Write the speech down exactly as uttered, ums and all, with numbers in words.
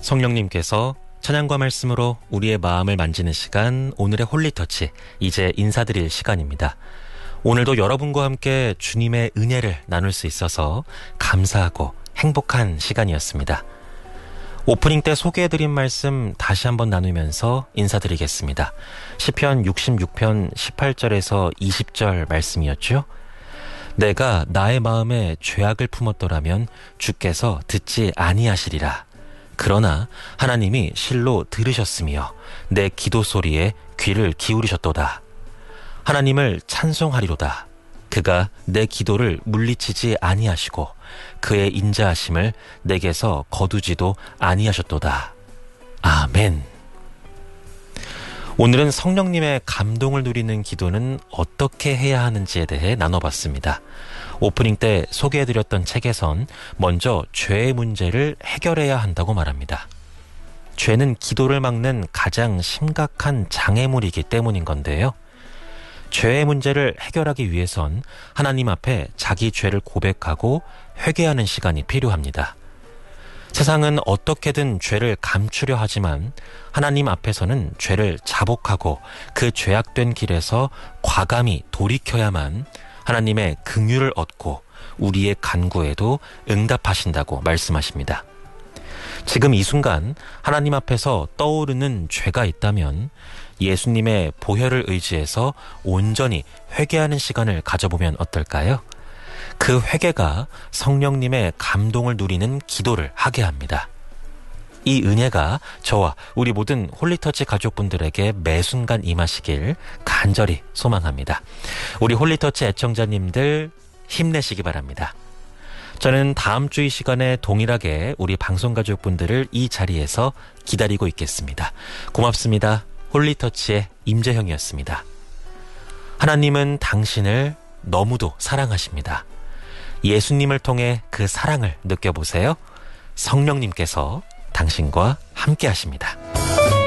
성령님께서 찬양과 말씀으로 우리의 마음을 만지는 시간, 오늘의 홀리터치, 이제 인사드릴 시간입니다. 오늘도 여러분과 함께 주님의 은혜를 나눌 수 있어서 감사하고 행복한 시간이었습니다. 오프닝 때 소개해드린 말씀 다시 한번 나누면서 인사드리겠습니다. 시편 육십육 편 십팔 절에서 이십 절 말씀이었죠. 내가 나의 마음에 죄악을 품었더라면 주께서 듣지 아니하시리라. 그러나 하나님이 실로 들으셨으며 내 기도 소리에 귀를 기울이셨도다. 하나님을 찬송하리로다. 그가 내 기도를 물리치지 아니하시고 그의 인자하심을 내게서 거두지도 아니하셨도다. 아멘. 오늘은 성령님의 감동을 누리는 기도는 어떻게 해야 하는지에 대해 나눠봤습니다. 오프닝 때 소개해드렸던 책에선 먼저 죄의 문제를 해결해야 한다고 말합니다. 죄는 기도를 막는 가장 심각한 장애물이기 때문인 건데요. 죄의 문제를 해결하기 위해선 하나님 앞에 자기 죄를 고백하고 회개하는 시간이 필요합니다. 세상은 어떻게든 죄를 감추려 하지만 하나님 앞에서는 죄를 자복하고 그 죄악된 길에서 과감히 돌이켜야만 하나님의 긍휼을 얻고 우리의 간구에도 응답하신다고 말씀하십니다. 지금 이 순간 하나님 앞에서 떠오르는 죄가 있다면 예수님의 보혈을 의지해서 온전히 회개하는 시간을 가져보면 어떨까요? 그 회개가 성령님의 감동을 누리는 기도를 하게 합니다. 이 은혜가 저와 우리 모든 홀리터치 가족분들에게 매 순간 임하시길 간절히 소망합니다. 우리 홀리터치 애청자님들 힘내시기 바랍니다. 저는 다음 주 이 시간에 동일하게 우리 방송가족분들을 이 자리에서 기다리고 있겠습니다. 고맙습니다. 홀리터치의 임재형이었습니다. 하나님은 당신을 너무도 사랑하십니다. 예수님을 통해 그 사랑을 느껴보세요. 성령님께서 당신과 함께 하십니다.